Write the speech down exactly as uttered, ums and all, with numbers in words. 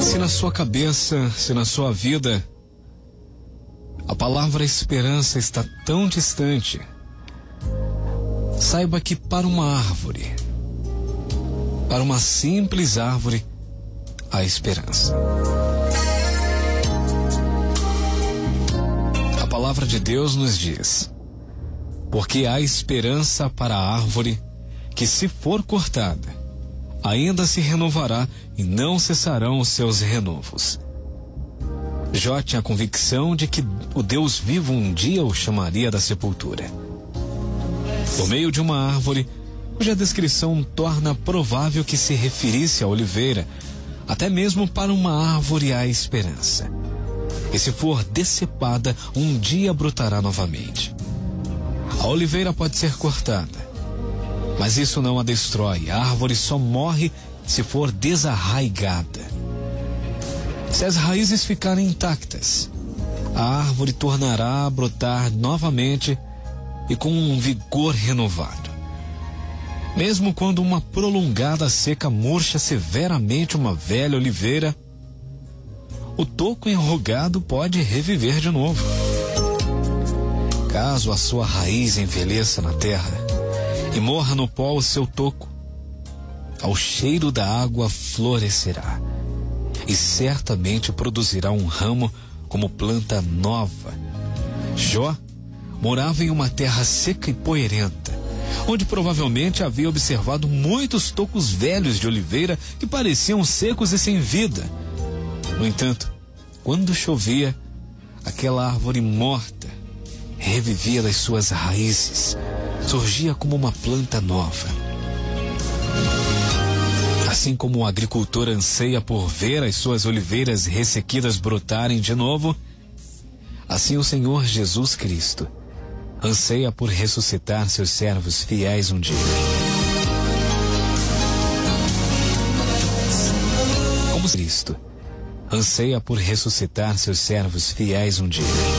Se na sua cabeça, se na sua vida, a palavra esperança está tão distante, saiba que para uma árvore, para uma simples árvore, há esperança. A palavra de Deus nos diz: porque há esperança para a árvore que, se for cortada, ainda se renovará e não cessarão os seus renovos. Jó tinha a convicção de que o Deus vivo um dia o chamaria da sepultura. Por meio de uma árvore, cuja descrição torna provável que se referisse à oliveira, até mesmo para uma árvore há esperança. E se for decepada, um dia brotará novamente. A oliveira pode ser cortada, mas isso não a destrói. A árvore só morre se for desarraigada. Se as raízes ficarem intactas, a árvore tornará a brotar novamente e com um vigor renovado. Mesmo quando uma prolongada seca murcha severamente uma velha oliveira, o toco enrugado pode reviver de novo. Caso a sua raiz envelheça na terra e morra no pó o seu toco, ao cheiro da água florescerá e certamente produzirá um ramo como planta nova. Jó morava em uma terra seca e poeirenta, onde provavelmente havia observado muitos tocos velhos de oliveira que pareciam secos e sem vida. No entanto, quando chovia, aquela árvore morta revivia das suas raízes, surgia como uma planta nova. Assim como o agricultor anseia por ver as suas oliveiras ressequidas brotarem de novo, assim o Senhor Jesus Cristo anseia por ressuscitar seus servos fiéis um dia. Como Cristo anseia por ressuscitar seus servos fiéis um dia.